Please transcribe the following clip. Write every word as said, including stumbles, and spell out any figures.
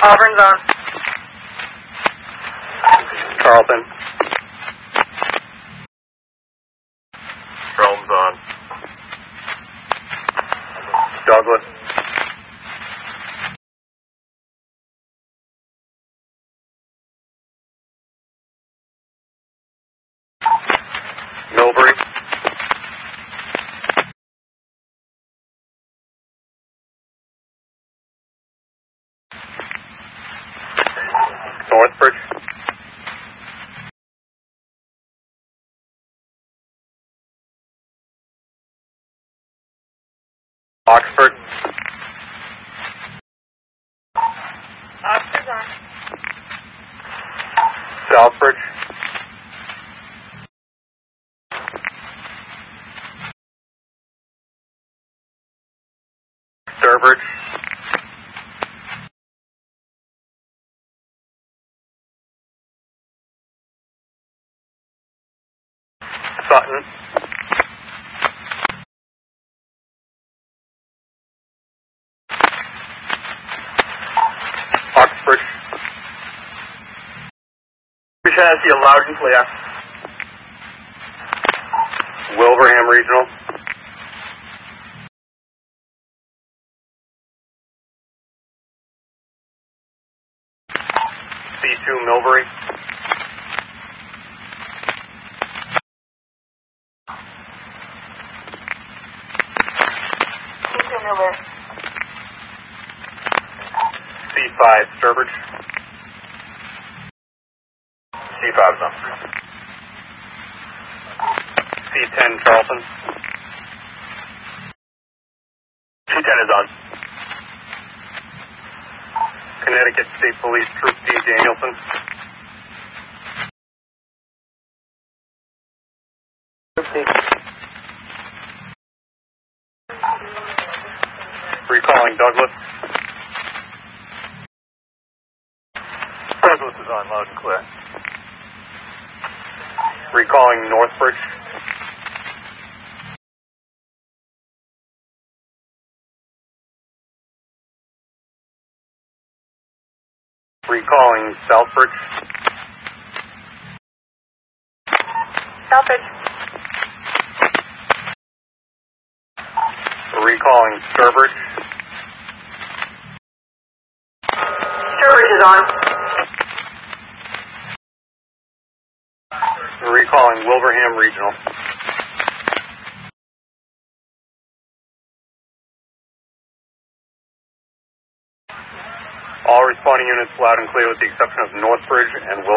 Auburn's on. Carlton. Rome's on. Douglas. Millbury. Northbridge. Oxford. Oxford's on. Southbridge. Sturbridge. Sutton. Oxford. Shaughnessy, loud and clear. Wilbraham Regional. C two Millbury. C two Miller. C five Sturbridge. C five's on. C ten Charlton. C ten is on. Connecticut State Police Troop D Danielson. Recalling Douglas. Douglas is on, loud and clear. Recalling Northbridge. Recalling Southbridge. Southbridge. Recalling Sturbridge. Sturbridge is on. Recalling Wilbraham Regional. All responding units loud and clear with the exception of Northbridge and Wilbraham.